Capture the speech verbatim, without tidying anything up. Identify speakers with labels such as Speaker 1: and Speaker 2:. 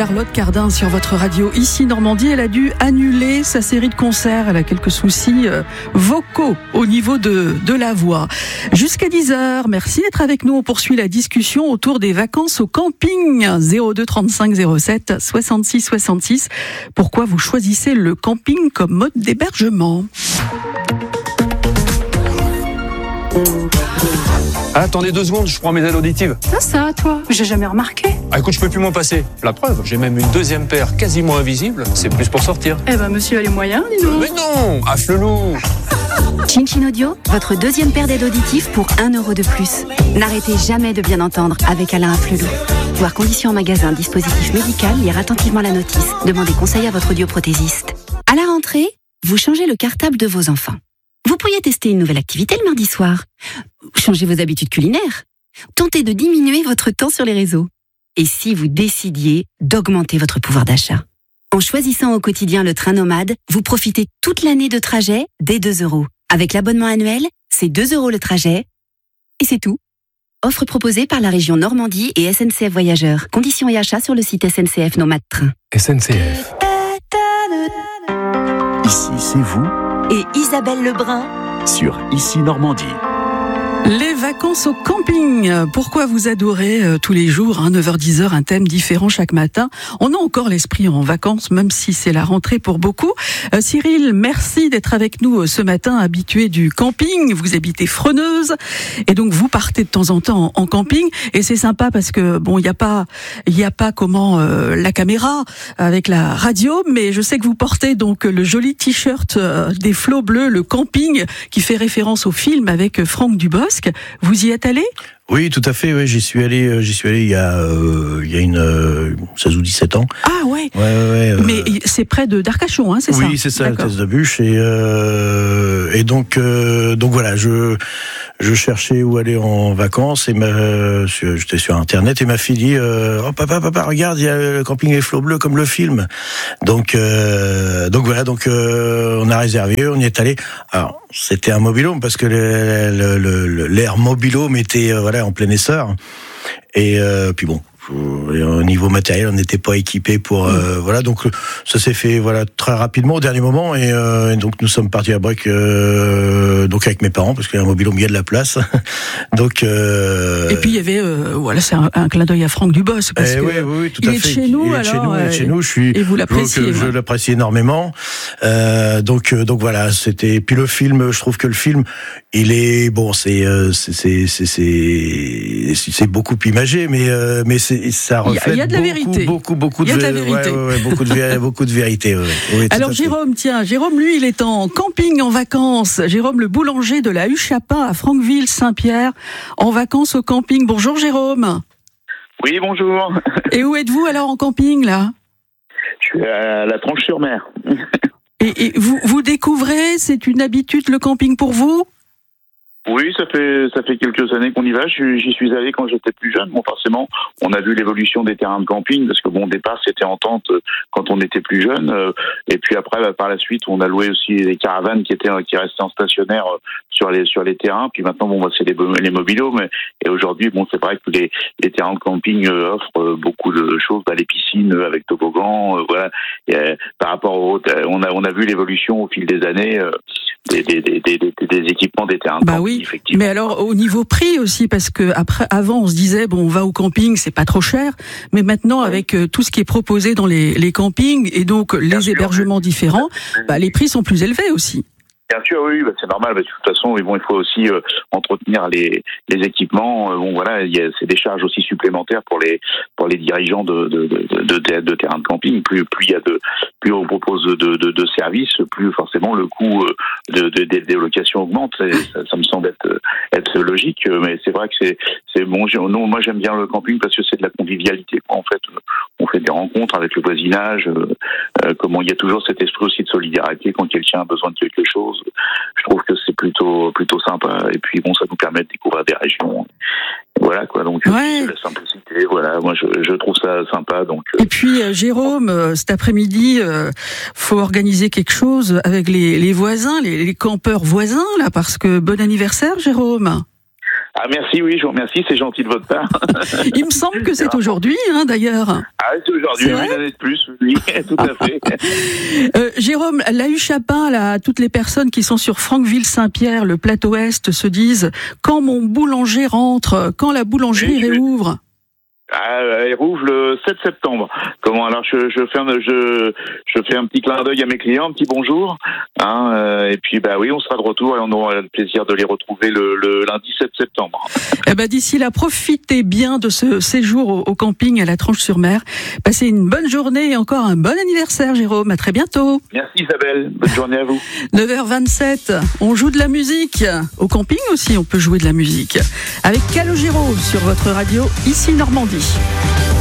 Speaker 1: Charlotte Cardin sur votre radio. Ici Normandie, elle a dû annuler sa série de concerts. Elle a quelques soucis euh, vocaux au niveau de, de la voix. Jusqu'à dix heures, merci d'être avec nous. On poursuit la discussion autour des vacances au camping. zéro deux trente-cinq zéro sept soixante-six soixante-six. Pourquoi vous choisissez le camping comme mode d'hébergement ?
Speaker 2: Ah, attendez deux secondes, je prends mes aides auditives.
Speaker 3: Ah ça, toi, j'ai jamais remarqué.
Speaker 2: Ah écoute, je peux plus m'en passer. La preuve, j'ai même une deuxième paire quasiment invisible. C'est plus pour sortir.
Speaker 3: Eh ben, monsieur a les moyens, dis donc.
Speaker 2: Mais non, à Flelou.
Speaker 4: Chin Chin Audio, votre deuxième paire d'aides auditives pour un euro de plus. N'arrêtez jamais de bien entendre avec Alain Afflelou. Voir conditions en magasin, dispositif médical, lire attentivement la notice. Demandez conseil à votre audioprothésiste. À la rentrée, vous changez le cartable de vos enfants. Vous pourriez tester une nouvelle activité le mardi soir. Changez vos habitudes culinaires. Tentez de diminuer votre temps sur les réseaux. Et si vous décidiez d'augmenter votre pouvoir d'achat ? En choisissant au quotidien le train nomade, vous profitez toute l'année de trajet dès deux euros. Avec l'abonnement annuel, c'est deux euros le trajet. Et c'est tout. Offre proposée par la région Normandie et S N C F Voyageurs. Conditions et achats sur le site S N C F Nomade Train.
Speaker 2: S N C F.
Speaker 5: Ici, c'est vous
Speaker 4: Et Isabelle Lebrun
Speaker 5: sur Ici Normandie.
Speaker 1: Les vacances au camping. Pourquoi vous adorez euh, tous les jours, hein, neuf heures dix heures, un thème différent chaque matin. On a encore l'esprit en vacances, même si c'est la rentrée pour beaucoup. Euh, Cyril, merci d'être avec nous euh, ce matin, habitué du camping. Vous habitez Freneuse et donc vous partez de temps en temps en, en camping. Et c'est sympa parce que bon, il n'y a pas, il y a pas comment euh, la caméra avec la radio, mais je sais que vous portez donc le joli t-shirt euh, des flots bleus, le camping, qui fait référence au film avec Franck Dubosc. Vous y êtes allé ?
Speaker 6: Oui, tout à fait. Ouais, j'y suis allé. J'y suis allé il y a, euh, il y a une euh, seize ou dix-sept ans.
Speaker 1: Ah ouais.
Speaker 6: Ouais, ouais. ouais euh...
Speaker 1: Mais c'est près de d'Arcachon, hein, c'est
Speaker 6: oui,
Speaker 1: ça ?
Speaker 6: Oui, c'est ça, Thèse de Bûche. Et euh, et donc euh, donc voilà, je je cherchais où aller en vacances et ma, j'étais sur internet et ma fille dit euh, oh papa papa regarde, il y a le camping Les Flots Bleus comme le film. Donc euh, donc voilà, donc euh, on a réservé, on y est allé. Alors c'était un mobil-home parce que le, le, le, l'air mobil-home était euh, voilà en plein essor. Et euh, puis bon, au niveau matériel, on n'était pas équipé pour euh, mmh. voilà, donc ça s'est fait voilà très rapidement au dernier moment et, euh, et donc nous sommes partis à Brec euh, donc avec mes parents parce qu'il y a un mobil-home, il y a de la place. donc euh,
Speaker 1: et puis il y avait euh, voilà, c'est un, un clin d'œil à Franck Dubosc parce
Speaker 6: eh
Speaker 1: que
Speaker 6: oui, oui, oui, tout
Speaker 1: il
Speaker 6: à
Speaker 1: est
Speaker 6: fait.
Speaker 1: de chez nous,
Speaker 6: il est
Speaker 1: alors
Speaker 6: de chez nous, il est de chez nous, je suis
Speaker 1: et vous l'appréciez.
Speaker 6: Donc, je
Speaker 1: ouais.
Speaker 6: l'apprécie énormément. Euh, donc donc voilà, c'était puis le film, je trouve que le film il est bon, c'est c'est c'est c'est c'est, c'est beaucoup imagé mais euh, mais c'est ça reflète
Speaker 1: il y a de la
Speaker 6: beaucoup,
Speaker 1: vérité.
Speaker 6: beaucoup, beaucoup, beaucoup
Speaker 1: il y a
Speaker 6: de,
Speaker 1: de la vérité.
Speaker 6: Ouais, ouais, ouais, beaucoup de, vé- beaucoup de vérité. Ouais. Oui,
Speaker 1: alors Jérôme, tiens, Jérôme, lui, il est en camping en vacances. Jérôme, le boulanger de la Huche Chapin à Franqueville-Saint-Pierre, en vacances au camping. Bonjour Jérôme.
Speaker 7: Oui, bonjour.
Speaker 1: Et où êtes-vous alors en camping là ?
Speaker 7: Je suis à la Tranche-sur-Mer.
Speaker 1: et, et vous, vous découvrez, c'est une habitude le camping pour vous ?
Speaker 7: Oui, ça fait ça fait quelques années qu'on y va. J'y suis allé quand j'étais plus jeune. Bon, forcément, on a vu l'évolution des terrains de camping parce que bon, au départ, c'était en tente quand on était plus jeune. Et puis après, bah, par la suite, on a loué aussi des caravanes qui étaient qui restaient en stationnaire sur les sur les terrains. Puis maintenant, bon, bah, c'est les les mobil-homes. Et aujourd'hui, bon, c'est vrai que les les terrains de camping offrent beaucoup de choses. Bah, les piscines avec toboggan, voilà. Et, euh, par rapport aux, on a on a vu l'évolution au fil des années. Euh, Des, des, des, des, des équipements des terrains de
Speaker 1: bah
Speaker 7: camping,
Speaker 1: oui.
Speaker 7: effectivement.
Speaker 1: Mais alors au niveau prix aussi, parce que après, avant on se disait bon, on va au camping, c'est pas trop cher, mais maintenant avec euh, tout ce qui est proposé dans les, les campings et donc Bien les sûr, hébergements oui. différents, bah, les prix sont plus élevés aussi.
Speaker 7: Bien sûr, oui, bah c'est normal. Bah, de toute façon, bon, il faut aussi euh, entretenir les, les équipements. Euh, bon, voilà, il y a c'est des charges aussi supplémentaires pour les pour les dirigeants de de de, de, de, de terrains de camping. Plus plus il y a de plus on propose de de, de services, plus forcément le coût de, de, de des locations augmente. Ça, ça me semble être être logique, mais c'est vrai que c'est c'est bon. Non, moi j'aime bien le camping parce que c'est de la convivialité. En fait, on fait des rencontres avec le voisinage. Euh, comment il y a toujours cet esprit aussi de solidarité quand quelqu'un a besoin de quelque chose. Je trouve que c'est plutôt plutôt sympa et puis bon, ça nous permet de découvrir des régions. Voilà quoi, donc
Speaker 1: ouais.
Speaker 7: la simplicité, voilà, moi je, je trouve ça sympa. Donc
Speaker 1: et puis euh, Jérôme, euh, cet après-midi, euh, faut organiser quelque chose avec les, les voisins, les, les campeurs voisins là, parce que bon anniversaire Jérôme.
Speaker 7: Ah merci, oui, je vous remercie, c'est gentil de votre part.
Speaker 1: Il me semble que c'est aujourd'hui, hein, d'ailleurs.
Speaker 7: Ah, c'est perdu une année de plus, oui, tout à fait.
Speaker 1: Euh, Jérôme, la Huche Chapin, là, toutes les personnes qui sont sur Franqueville-Saint-Pierre, le plateau Est, se disent quand mon boulanger rentre, quand la boulangerie
Speaker 7: Oui,
Speaker 1: réouvre.
Speaker 7: Ah, elle rouvre le sept septembre. Comment alors je, je fais un, je, je fais un petit clin d'œil à mes clients, un petit bonjour. Hein, euh, et puis bah oui, on sera de retour et on aura le plaisir de les retrouver le, le lundi sept septembre.
Speaker 1: Eh ben d'ici là, profitez bien de ce séjour au, au camping à la Tranche-sur-Mer. Passez une bonne journée et encore un bon anniversaire, Jérôme. À très bientôt.
Speaker 7: Merci Isabelle. Bonne journée à vous.
Speaker 1: neuf heures vingt-sept, on joue de la musique. Au camping aussi, on peut jouer de la musique. Avec Calogero sur votre radio, ici Normandie.